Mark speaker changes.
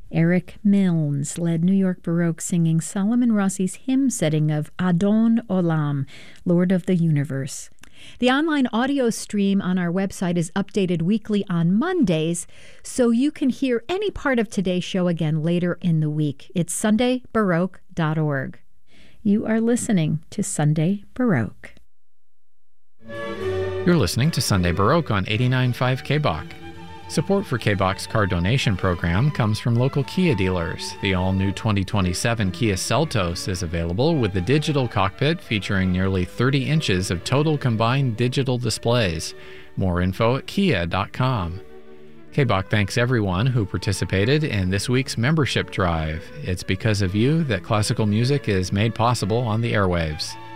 Speaker 1: Eric Milnes led New York Baroque singing Solomon Rossi's hymn setting of Adon Olam, Lord of the Universe. The online audio stream on our website is updated weekly on Mondays, so you can hear any part of today's show again later in the week. It's sundaybaroque.org. You are listening to Sunday Baroque.
Speaker 2: You're listening to Sunday Baroque on 89.5 KBOC. Support for KBOC's car donation program comes from local Kia dealers. The all-new 2027 Kia Seltos is available with the digital cockpit featuring nearly 30 inches of total combined digital displays. More info at kia.com. KBOC thanks everyone who participated in this week's membership drive. It's because of you that classical music is made possible on the airwaves.